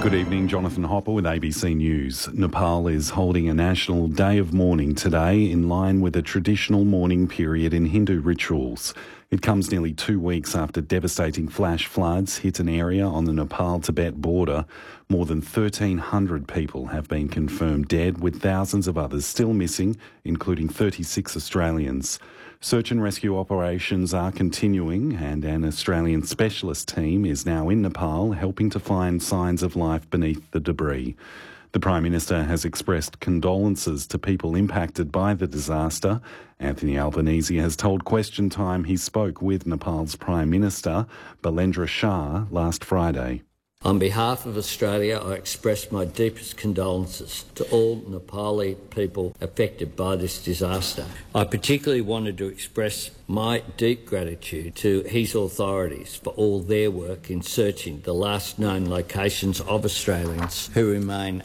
Good evening, Jonathan Hopper with ABC News. Nepal is holding a national day of mourning today in line with a traditional mourning period in Hindu rituals. It comes nearly 2 weeks after devastating flash floods hit an area on the Nepal-Tibet border. More than 1,300 people have been confirmed dead, with thousands of others still missing, including 36 Australians. Search and rescue operations are continuing, and an Australian specialist team is now in Nepal helping to find signs of life beneath the debris. The Prime Minister has expressed condolences to people impacted by the disaster. Anthony Albanese has told Question Time he spoke with Nepal's Prime Minister, Balendra Shah, last Friday. On behalf of Australia, I express my deepest condolences to all Nepali people affected by this disaster. I particularly wanted to express my deep gratitude to his authorities for all their work in searching the last known locations of Australians who remain